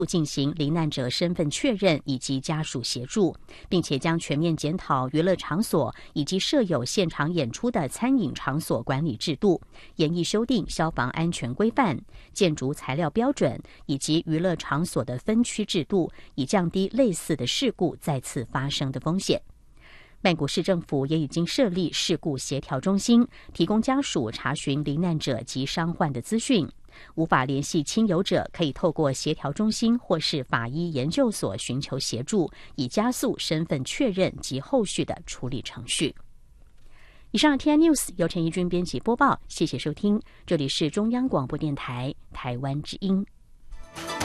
进行罹难者身份确认以及家属协助，并且将全面检讨娱乐场所以及设有现场演出的餐饮场所管理制度，研议修订消防安全规范、建筑材料标准以及娱乐场所的分区制度，以降低类似的事故再次发生的风险。曼谷市政府也已经设立事故协调中心，提供家属查询罹难者及伤患的资讯。无法联系亲友者，可以透过协调中心或是法医研究所寻求协助，以加速身份确认及后续的处理程序。以上 TI News 由陈怡君编辑播报，谢谢收听，这里是中央广播电台台湾之音。